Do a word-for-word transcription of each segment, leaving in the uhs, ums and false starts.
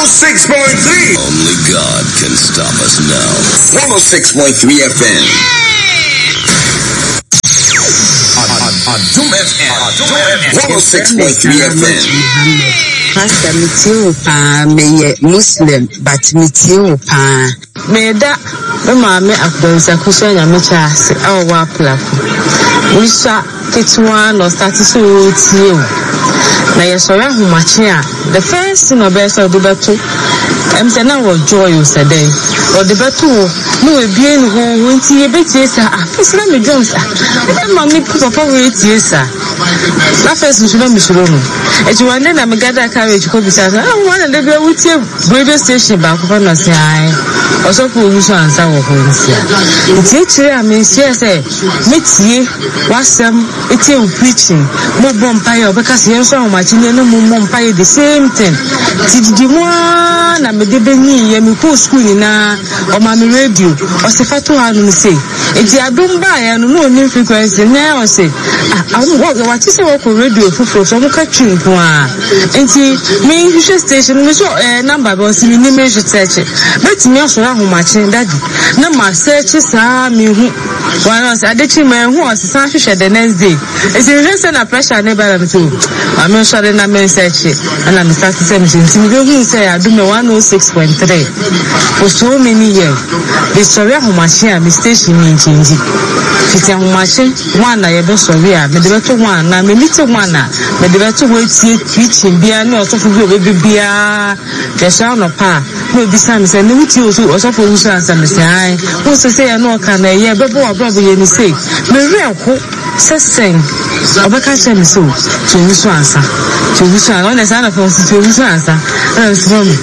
oh six point three. Only God can stop us now. one oh six point three F M. Adum F M. one oh six point three F M. Pastor Mitio pa me Muslim but Mitio pa me da me ma me akdonsa kuso nya me chase e wa plako we sha ketwa no start so tie o na ye so ya homache a the first thing obese do beto em say na wo joy o say dey o de beto no e bien ho nti e betie sa afisra me jones e ma me papa we tie sa na first nso na me suro no e ti wande na me gada carriage ko bisa ah one dey be wutie radio station ba ko na say ai o so ko wu so ansa wo ho nsia nti e chire a me nsia say me tie wasem e tie u preaching mo bom pa yo be ka se so ho machi ne no mo bom pa the same thing ti di mo na me de benyi ye me ko school ni na o ma me radio o se fa to hanu say e ti adum ba ya no no ni frequency na o say ah wo wa ti se wo ko radio fufuro so mo ka twin ko a enti me hwehwe station me so eh number bo si ni me search bet me so ho machi daddy na ma search sa me hu wa no say adechi me hu o se san hwehwe the next day e se hwehwe say na pressure na ba me to I me so na me search and I'm start to say me enti me hu say adum one oh six point three for so many years the story ho machi a me station me change fiti ho machi one na ye be story a me de beto one na me meet one na me de beto we tie preaching bia na osofo bi obe bia ke sha no pa no bi sa me say no ti oso osofo wu so ansa me say ai wo so say ya no ka na ye be bo abrobo ye ni say me re ko sesen obeka che me so to wu so ansa to wu so ansa na sa na fo to wu so ansa na so me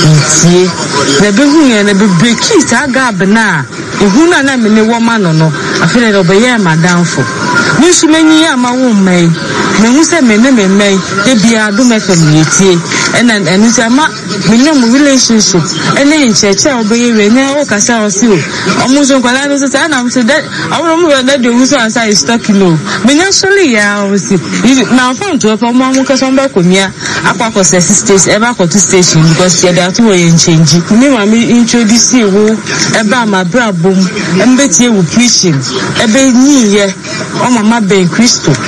tie na be hu ye na be break it agab na ehu na na me ne wo ma no no afele do be ye madamfo ni su menyi ya ma wo mai me hu se me ne me mai e bia do me fam yetie ena enu se ma me ne mu relationship ena in church e obe ye we ne o kasa o si o omo so kwala no se na am se that awro mu na de hu so ansa is stuck no me nya soli ya o si na phone to pa mo mu ka so mba komia akwa ko se station e ba ko to station because ye da to we change me ma me introduce wo e ba ma bra bom e mbetie wo preaching e be nyi ye o mama ben Christo